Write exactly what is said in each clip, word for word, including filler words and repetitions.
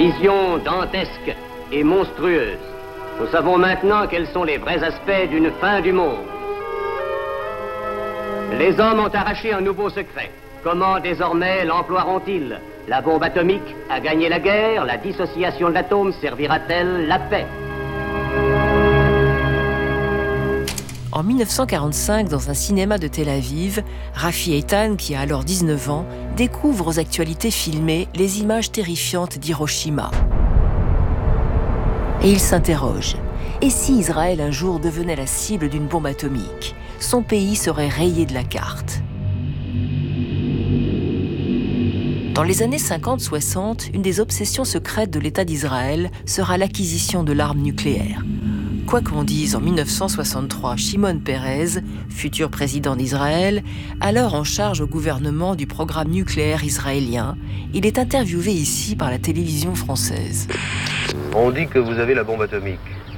Vision dantesque et monstrueuse. Nous savons maintenant quels sont les vrais aspects d'une fin du monde. Les hommes ont arraché un nouveau secret. Comment désormais l'emploieront-ils? La bombe atomique a gagné la guerre, la dissociation de l'atome servira-t-elle la paix? En mille neuf cent quarante-cinq, dans un cinéma de Tel Aviv, Rafi Eitan, qui a alors dix-neuf ans, découvre aux actualités filmées les images terrifiantes d'Hiroshima. Et il s'interroge. Et si Israël un jour devenait la cible d'une bombe atomique? Son pays serait rayé de la carte. Dans les années cinquante soixante, une des obsessions secrètes de l'État d'Israël sera l'acquisition de l'arme nucléaire. Quoi qu'on dise, en mille neuf cent soixante-trois, Shimon Peres, futur président d'Israël, alors en charge au gouvernement du programme nucléaire israélien, il est interviewé ici par la télévision française. On dit que vous avez la bombe atomique.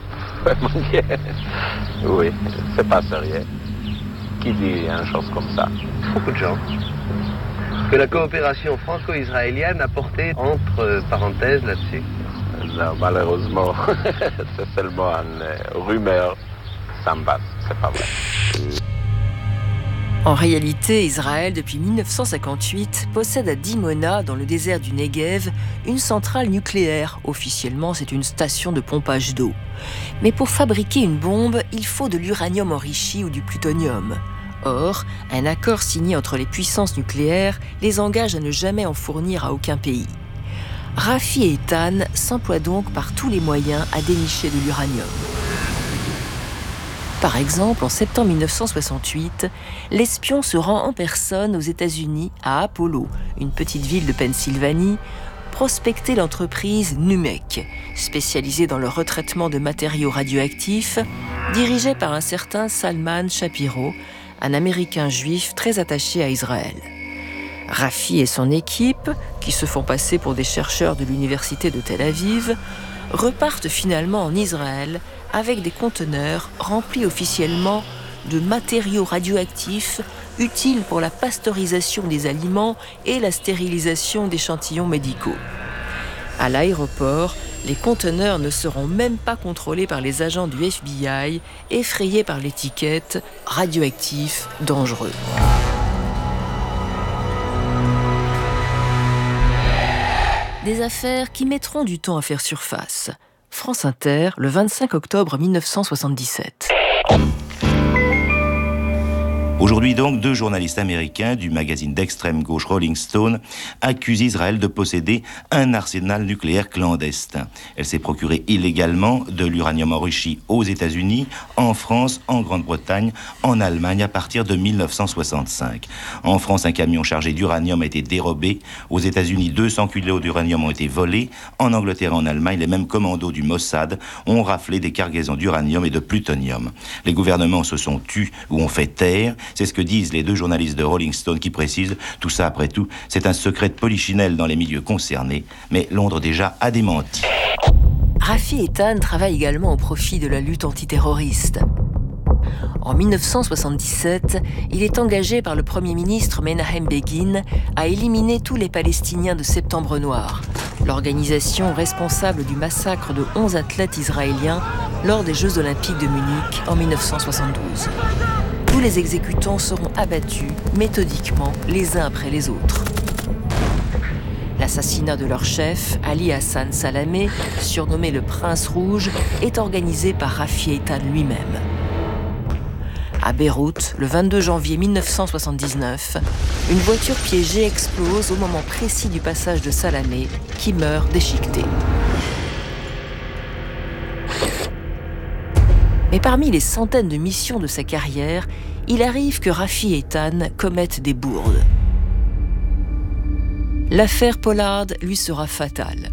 Oui, c'est pas sérieux. Qui dit une chose comme ça? Beaucoup de gens. Que la coopération franco-israélienne a porté entre parenthèses là-dessus. Non, malheureusement, c'est seulement une rumeur. Ça me passe, c'est pas vrai. En réalité, Israël, depuis mille neuf cent cinquante-huit, possède à Dimona, dans le désert du Negev, une centrale nucléaire. Officiellement, c'est une station de pompage d'eau. Mais pour fabriquer une bombe, il faut de l'uranium enrichi ou du plutonium. Or, un accord signé entre les puissances nucléaires les engage à ne jamais en fournir à aucun pays. Rafi Eitan s'emploie donc par tous les moyens à dénicher de l'uranium. Par exemple, en septembre mille neuf cent soixante-huit, l'espion se rend en personne aux États-Unis, à Apollo, une petite ville de Pennsylvanie, prospecter l'entreprise NUMEC, spécialisée dans le retraitement de matériaux radioactifs, dirigée par un certain Salman Shapiro, un Américain juif très attaché à Israël. Rafi et son équipe, qui se font passer pour des chercheurs de l'université de Tel Aviv, repartent finalement en Israël avec des conteneurs remplis officiellement de matériaux radioactifs utiles pour la pasteurisation des aliments et la stérilisation d'échantillons médicaux. À l'aéroport, les conteneurs ne seront même pas contrôlés par les agents du F B I, effrayés par l'étiquette « radioactif, dangereux ». Des affaires qui mettront du temps à faire surface. France Inter, le vingt-cinq octobre mille neuf cent soixante-dix-sept. Aujourd'hui donc, deux journalistes américains du magazine d'extrême gauche Rolling Stone accusent Israël de posséder un arsenal nucléaire clandestin. Elle s'est procurée illégalement de l'uranium enrichi aux États-Unis, en France, en Grande-Bretagne, en Allemagne à partir de mille neuf cent soixante-cinq. En France, un camion chargé d'uranium a été dérobé. Aux États-Unis, deux cents kilos d'uranium ont été volés. En Angleterre et en Allemagne, les mêmes commandos du Mossad ont raflé des cargaisons d'uranium et de plutonium. Les gouvernements se sont tus ou ont fait taire. C'est ce que disent les deux journalistes de Rolling Stone qui précisent « Tout ça, après tout, c'est un secret de polichinelle dans les milieux concernés. » Mais Londres déjà a démenti. Rafi Eitan travaille également au profit de la lutte antiterroriste. En mille neuf cent soixante-dix-sept, il est engagé par le Premier ministre Menahem Begin à éliminer tous les Palestiniens de Septembre Noir, l'organisation responsable du massacre de onze athlètes israéliens lors des Jeux Olympiques de Munich en mille neuf cent soixante-douze. Tous les exécutants seront abattus méthodiquement les uns après les autres. L'assassinat de leur chef, Ali Hassan Salamé, surnommé le Prince Rouge, est organisé par Rafi Eitan lui-même. À Beyrouth, le vingt-deux janvier mille neuf cent soixante-dix-neuf, une voiture piégée explose au moment précis du passage de Salamé, qui meurt déchiqueté. Mais parmi les centaines de missions de sa carrière, il arrive que Rafi Eitan commette des bourdes. L'affaire Pollard lui sera fatale.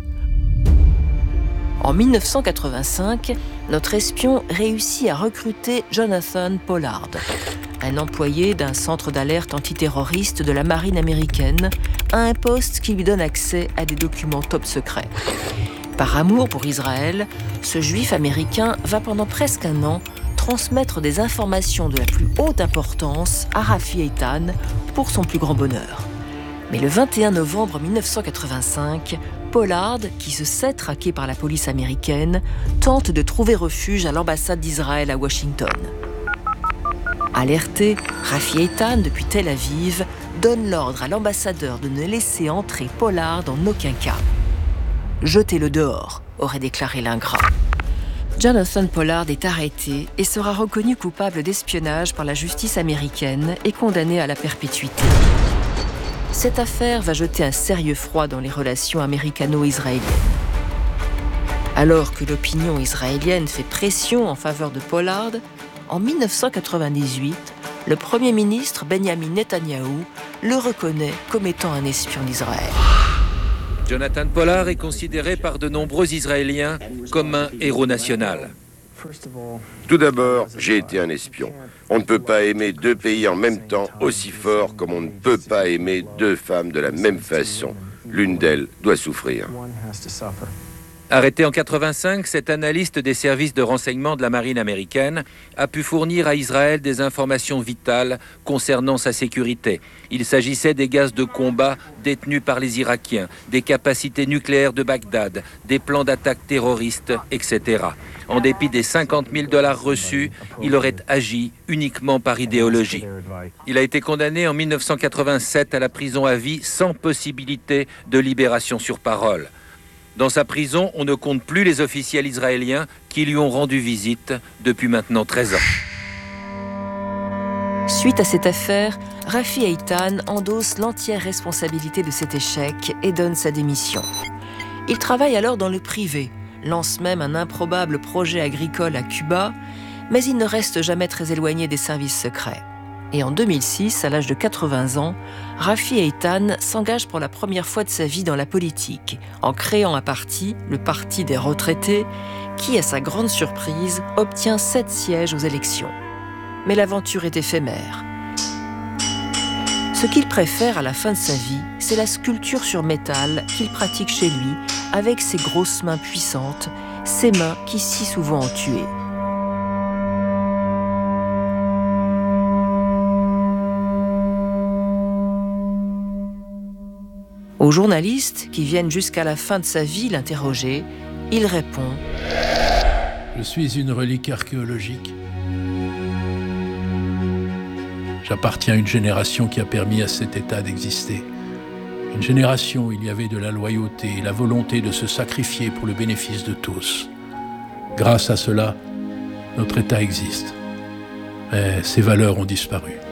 En mille neuf cent quatre-vingt-cinq, notre espion réussit à recruter Jonathan Pollard, un employé d'un centre d'alerte antiterroriste de la marine américaine, à un poste qui lui donne accès à des documents top secrets. Par amour pour Israël, ce juif américain va pendant presque un an transmettre des informations de la plus haute importance à Rafi Eitan pour son plus grand bonheur. Mais le vingt et un novembre mille neuf cent quatre-vingt-cinq, Pollard, qui se sait traqué par la police américaine, tente de trouver refuge à l'ambassade d'Israël à Washington. Alerté, Rafi Eitan, depuis Tel Aviv, donne l'ordre à l'ambassadeur de ne laisser entrer Pollard en aucun cas. « Jetez-le dehors », aurait déclaré l'ingrat. Jonathan Pollard est arrêté et sera reconnu coupable d'espionnage par la justice américaine et condamné à la perpétuité. Cette affaire va jeter un sérieux froid dans les relations américano-israéliennes. Alors que l'opinion israélienne fait pression en faveur de Pollard, en mille neuf cent quatre-vingt-dix-huit, le Premier ministre Benjamin Netanyahou le reconnaît comme étant un espion d'Israël. Jonathan Pollard est considéré par de nombreux Israéliens comme un héros national. Tout d'abord, j'ai été un espion. On ne peut pas aimer deux pays en même temps aussi fort comme on ne peut pas aimer deux femmes de la même façon. L'une d'elles doit souffrir. Arrêté en quatre-vingt-cinq, cet analyste des services de renseignement de la marine américaine a pu fournir à Israël des informations vitales concernant sa sécurité. Il s'agissait des gaz de combat détenus par les Irakiens, des capacités nucléaires de Bagdad, des plans d'attaque terroristes, et cetera. En dépit des cinquante mille dollars reçus, il aurait agi uniquement par idéologie. Il a été condamné en mille neuf cent quatre-vingt-sept à la prison à vie sans possibilité de libération sur parole. Dans sa prison, on ne compte plus les officiels israéliens qui lui ont rendu visite depuis maintenant treize ans. Suite à cette affaire, Rafi Eitan endosse l'entière responsabilité de cet échec et donne sa démission. Il travaille alors dans le privé, lance même un improbable projet agricole à Cuba, mais il ne reste jamais très éloigné des services secrets. Et en deux mille six, à l'âge de quatre-vingts ans, Rafi Eitan s'engage pour la première fois de sa vie dans la politique, en créant un parti, le Parti des retraités, qui, à sa grande surprise, obtient sept sièges aux élections. Mais l'aventure est éphémère. Ce qu'il préfère à la fin de sa vie, c'est la sculpture sur métal qu'il pratique chez lui, avec ses grosses mains puissantes, ses mains qui si souvent ont tué. Aux journalistes qui viennent jusqu'à la fin de sa vie l'interroger, il répond « Je suis une relique archéologique. J'appartiens à une génération qui a permis à cet État d'exister. Une génération où il y avait de la loyauté et la volonté de se sacrifier pour le bénéfice de tous. Grâce à cela, notre État existe. Mais ses valeurs ont disparu.